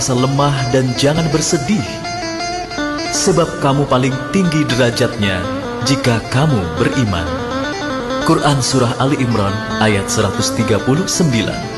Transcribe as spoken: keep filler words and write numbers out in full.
Rasa lemah dan jangan bersedih, sebab kamu paling tinggi derajatnya jika kamu beriman. Quran Surah Ali Imran ayat seratus tiga puluh sembilan.